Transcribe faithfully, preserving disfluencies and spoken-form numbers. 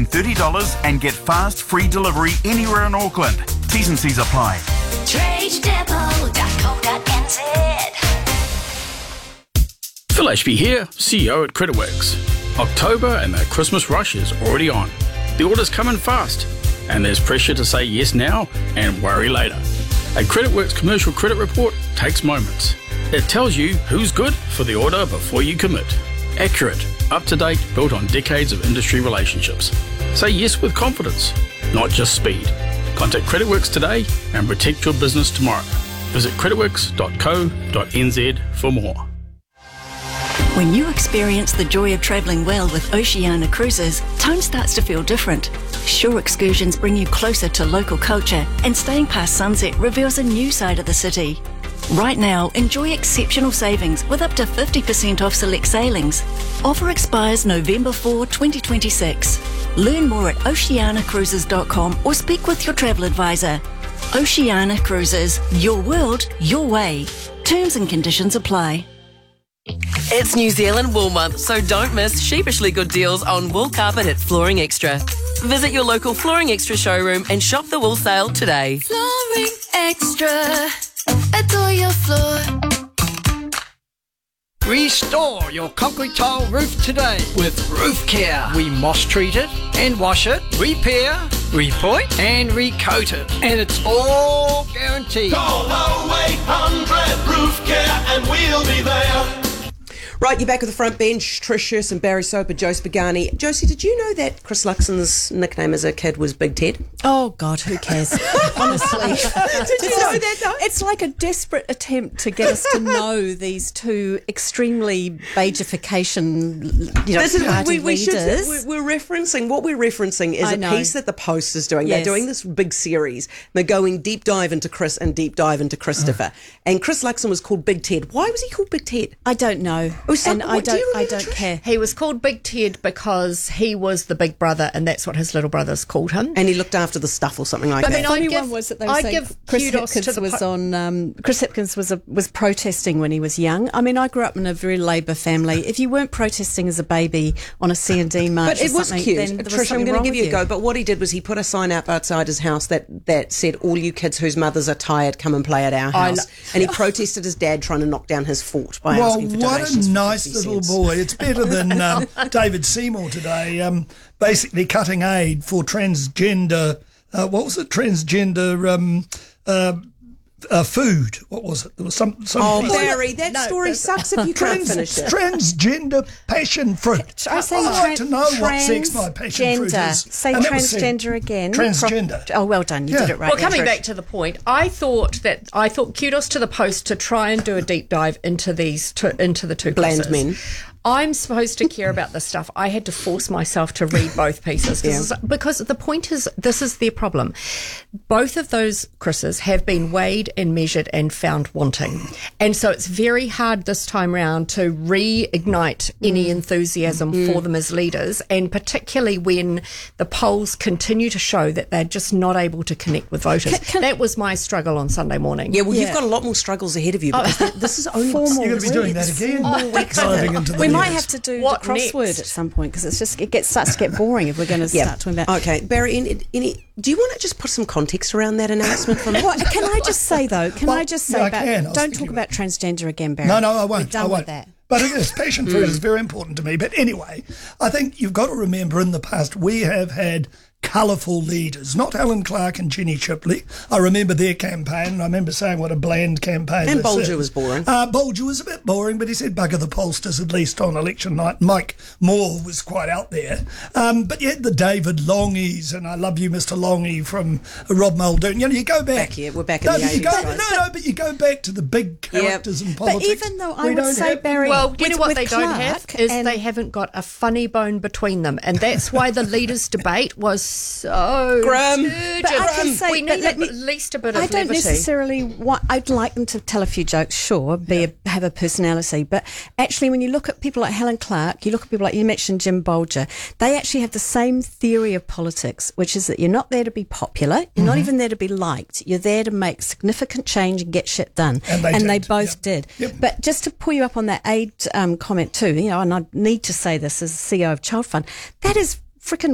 thirty dollars and get fast, free delivery anywhere in Auckland. T's and C's apply. trade depot dot co dot n z. Phil Ashby here, C E O at CreditWorks. October and the Christmas rush is already on. The orders come in fast, and there's pressure to say yes now and worry later. A CreditWorks commercial credit report takes moments. It tells you who's good for the order before you commit. Accurate, up-to-date, built on decades of industry relationships. Say yes with confidence, not just speed. Contact CreditWorks today and protect your business tomorrow. Visit creditworks dot co dot n z for more. When you experience the joy of travelling well with Oceania Cruises, time starts to feel different. Shore excursions bring you closer to local culture, and staying past sunset reveals a new side of the city. Right now, enjoy exceptional savings with up to fifty percent off select sailings. Offer expires November fourth, twenty twenty-six. Learn more at oceania cruises dot com or speak with your travel advisor. Oceania Cruises, your world, your way. Terms and conditions apply. It's New Zealand Wool Month, so don't miss sheepishly good deals on wool carpet at Flooring Extra. Visit your local Flooring Extra showroom and shop the wool sale today. Flooring Extra. Adore your floor. Restore your concrete tile roof today with Roof Care. We moss treat it and wash it, repair, repoint and recoat it. And it's all guaranteed. Call oh eight hundred Roof Care and we'll be there. Right, you're back with the front bench. Trish Hurst and Barry Soper, Josie Pagani. Josie, did you know that Chris Luxon's nickname as a kid was Big Ted? Oh, God, who cares? Honestly. Did you know that, though? It's like a desperate attempt to get us to know these two extremely beigification, you know, this is, party we, we should, leaders. we're, we're referencing, what we're referencing is I a know. piece that the Post is doing. Yes. They're doing this big series. They're going deep dive into Chris and deep dive into Christopher. Uh. And Chris Luxon was called Big Ted. Why was he called Big Ted? I don't know. Some, and what, I don't, do I don't Trish? care. He was called Big Ted because he was the big brother, and that's what his little brothers called him. And he looked after the stuff or something like But that. I mean, The funny I'd give- one was that they were I'd saying give Chris kudos to Hipkins the was po- on. Um, Chris Hipkins was a, was protesting when he was young. I mean, I grew up in a very Labor family. If you weren't protesting as a baby on a C and D march, But it or was something, cute. then there was Trish, I'm something going to wrong give with you a go. But what he did was he put a sign up outside his house that, that said, "All you kids whose mothers are tired, come and play at our I house." lo- and he protested his dad trying to knock down his fort by Well, asking for what donations a for nice fifty little cents. boy. It's better than um, David Seymour today, um, basically cutting aid for transgender, uh, what was it, transgender um, uh, uh, food. What was it? There was some... some Oh, piece- Barry, that No, story that's- sucks if you can't Trans, finish it. transgender passion fruit. I say I'd like tran- to know what sex my passion fruit transgender. is. Say And that was said- transgender again. Transgender. Pro- oh, well done. You Yeah. did it right. Well, coming Trish. back to the point, I thought that I thought kudos to the Post to try and do a deep dive into these two, into the two Bland Chris's. men. I'm supposed to care about this stuff. I had to force myself to read both pieces Yeah. because the point is, this is their problem. Both of those Chris's have been weighed and measured and found wanting, and so it's very hard this time round to reignite any enthusiasm Mm. for them as leaders, and particularly when the polls continue to show that they're just not able to connect with voters. Can- can- that was my struggle on Sunday morning. Yeah, well, Yeah. you've got a lot more struggles ahead of you. Because this is only Four more You're going to be doing that weeks. again. Four more weeks. Diving into the We might news. have to do What the crossword next? at some point because it's just it gets starts to get boring if we're going to Yeah. start talking about. Okay, Barry, any, any, do you want to just put some context around that announcement from What, can I just say though? Can Well, I just say yeah, I about? can. I was Don't thinking talk about transgender again, Barry. No, no, I We're won't. done I won't. with that. But it is. Passion fruit is very important to me. But anyway, I think you've got to remember in the past we have had colourful leaders, not Helen Clark and Jenny Chipley. I remember their campaign, and I remember saying what a bland campaign And this Bolger is. was boring. Uh, Bolger was a bit boring, but he said bugger the pollsters at least on election night. Mike Moore was quite out there. Um, but you had the David Longies, and I love you, Mister Longy, from Rob Muldoon. You know, you go back. Back here, we're back in no, the but you eighties, go, guys. No, no, but you go back to the big characters in But politics. even though I We would don't say, have- Barry, Well, do you know with- what with they don't Clark have is and- they haven't got a funny bone between them, and that's why the leaders' debate was so Grim. turgid. But I can say, we but need let at me- least a bit of I don't levity. necessarily want. I'd like them to tell a few jokes, sure, be a, have a personality. But actually, when you look at people like Helen Clark, you look at people like you mentioned Jim Bolger. They actually have the same theory of politics, which is that you're not there to be popular. You're Mm-hmm. not even there to be liked. You're there to make significant change and get shit done. And they did, both yep. did. Yep. But just to pull you up on that aid um, comment too, you know, and I need to say this as C E O of Child Fund, that is freaking